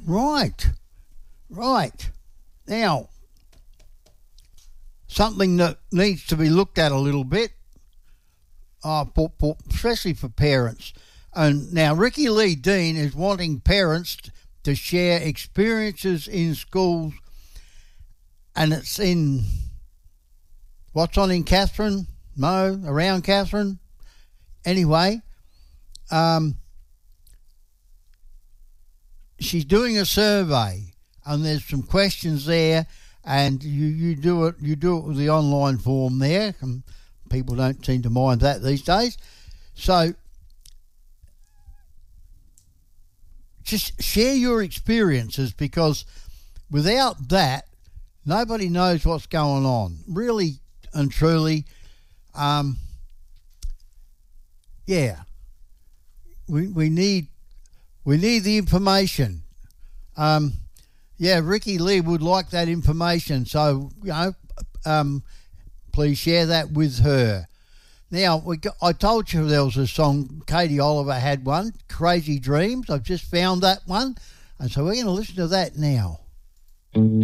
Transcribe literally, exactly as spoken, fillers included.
Right, right. Now, something that needs to be looked at a little bit, uh, for, for, especially for parents. And now Ricky Lee Dean is wanting parents to share experiences in schools, and it's in, what's on in Catherine? Mo, around Catherine? Anyway, um, she's doing a survey, and there's some questions there, and you, you do it you do it with the online form there, and people don't seem to mind that these days. So just share your experiences, because without that, nobody knows what's going on. Really and truly, um, yeah, we we need we need the information. Um, yeah, Ricky Lee would like that information, so you know, um, please share that with her. Now, we got, I told you there was a song, Katie Oliver had one, Crazy Dreams. I've just found that one, and so we're going to listen to that now.